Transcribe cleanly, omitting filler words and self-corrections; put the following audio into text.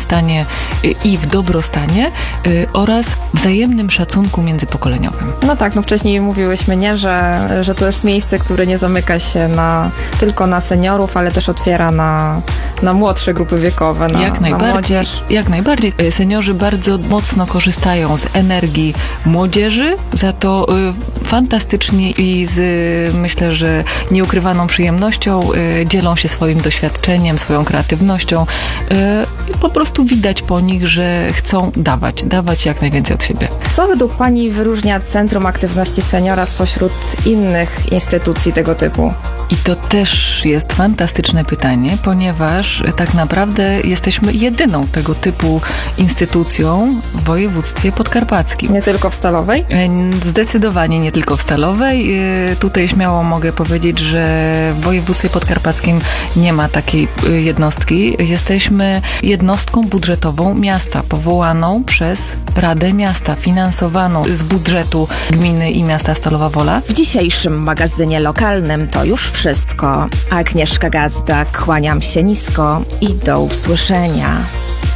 stanie i w dobrostanie oraz wzajemnym szacunku międzypokoleniowym. No tak, wcześniej mówiłyśmy, nie, że to jest miejsce, które nie zamyka się tylko na seniorów, ale też otwiera na młodsze grupy wiekowe, na młodzież. Jak najbardziej. Seniorzy bardzo mocno korzystają z energii młodzieży, za to fantastycznie i myślę, że nieukrywaną przyjemnością dzielą się swoim doświadczeniem, swoją kreatywnością. I po prostu widać po nich, że chcą dawać jak najwięcej od siebie. Co według Pani wyróżnia Centrum Aktywności Seniora spośród innych instytucji tego typu? I to też jest fantastyczne pytanie, ponieważ tak naprawdę jesteśmy jedyną tego typu instytucją w województwie podkarpackim. Nie tylko w Stalowej? Zdecydowanie nie tylko w Stalowej. Tutaj śmiało mogę powiedzieć, że w województwie podkarpackim nie ma takiej jednostki. Jesteśmy jednostką budżetową miasta, powołaną przez Radę Miasta, finansowaną z budżetu gminy i miasta Stalowa Wola. W dzisiejszym magazynie lokalnym to już wszystko. Agnieszka Gazda, kłaniam się nisko i do usłyszenia.